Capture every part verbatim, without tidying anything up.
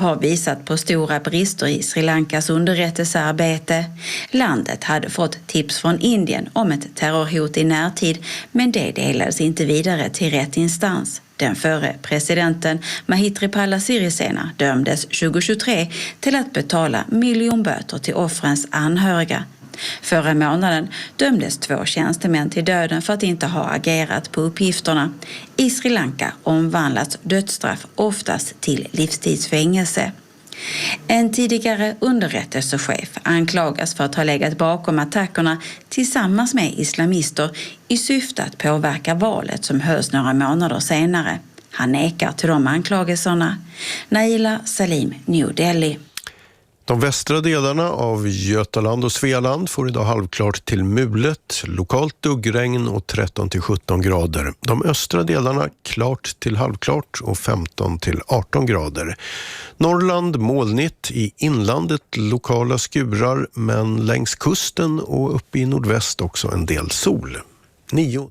har visat på stora brister i Sri Lankas underrättelsearbete. Landet hade fått tips från Indien om ett terrorhot i närtid, men det delades inte vidare till rätt instans. Den förre presidenten Maithripala Sirisena dömdes tjugohundratjugotre till att betala miljonböter till offrens anhöriga. Förra månaden dömdes två tjänstemän till döden för att inte ha agerat på uppgifterna. I Sri Lanka omvandlas dödsstraff oftast till livstidsfängelse. En tidigare underrättelsechef anklagas för att ha legat bakom attackerna tillsammans med islamister i syfte att påverka valet som hölls några månader senare. Han nekar till de anklagelserna. Naila Salim, New Delhi. De västra delarna av Götaland och Svealand får idag halvklart till mulet, lokalt duggregn och tretton till sjutton grader. De östra delarna klart till halvklart och femton till arton grader. Norrland molnigt, i inlandet lokala skurar, men längs kusten och uppe i nordväst också en del sol. nio.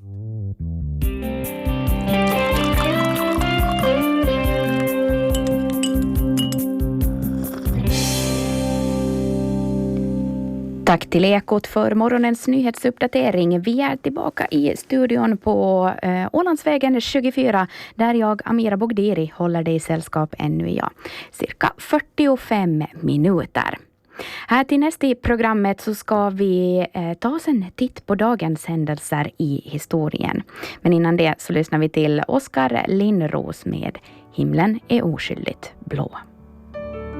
Tack till Ekot för morgonens nyhetsuppdatering. Vi är tillbaka i studion på eh, Ålandsvägen tjugofyra där jag, Amira Bogdiri, håller dig i sällskap ännu i ja, cirka fyrtiofem minuter. Här till nästa i programmet så ska vi eh, ta oss en titt på dagens händelser i historien. Men innan det så lyssnar vi till Oskar Lindros med Himlen är oskyldigt blå.